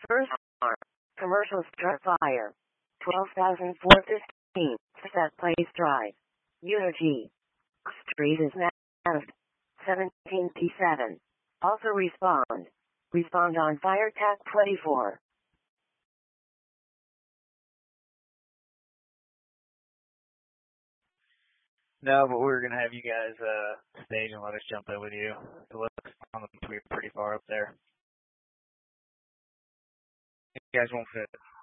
First arm. Commercial struck fire. 12,415. Set place drive. Unity. Street is managed. 17P7. Also respond. Respond on fire TAC 24. No, but we're going to have you guys stage and let us jump in with you. It looks on the we're pretty far up there. You guys won't fit.